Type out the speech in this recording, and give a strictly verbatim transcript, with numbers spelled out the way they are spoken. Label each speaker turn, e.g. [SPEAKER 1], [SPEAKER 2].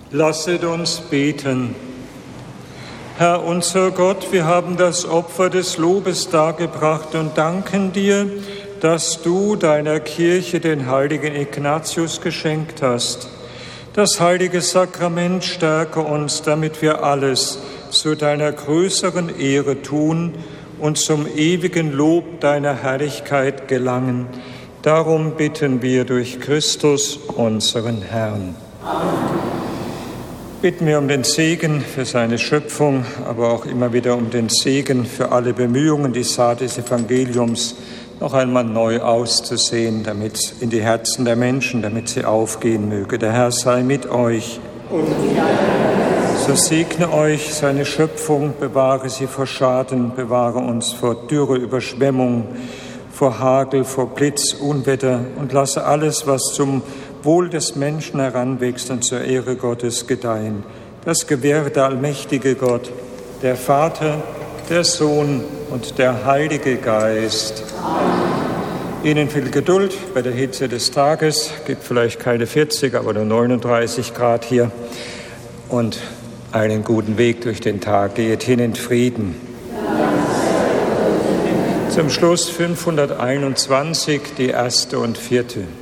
[SPEAKER 1] Lasset uns beten. Herr unser Gott, wir haben das Opfer des Lobes dargebracht und danken dir, dass du deiner Kirche den heiligen Ignatius geschenkt hast. Das heilige Sakrament stärke uns, damit wir alles zu deiner größeren Ehre tun und zum ewigen Lob deiner Herrlichkeit gelangen. Darum bitten wir durch Christus, unseren Herrn. Amen. Bitten wir um den Segen für seine Schöpfung, aber auch immer wieder um den Segen für alle Bemühungen, die Saat des Evangeliums noch einmal neu auszusehen, damit in die Herzen der Menschen, damit sie aufgehen möge. Der Herr sei mit euch. Und so segne euch seine Schöpfung, bewahre sie vor Schaden, bewahre uns vor Dürre, Überschwemmung, vor Hagel, vor Blitz, Unwetter und lasse alles, was zum Wohl des Menschen heranwächst und zur Ehre Gottes gedeihen. Das gewähre der allmächtige Gott, der Vater, der Sohn und der Heilige Geist. Amen. Ihnen viel Geduld bei der Hitze des Tages, gibt vielleicht keine vierzig, aber nur neununddreißig Grad hier. Und einen guten Weg durch den Tag. Geht hin in Frieden. Zum Schluss fünfhunderteinundzwanzig, die erste und vierte.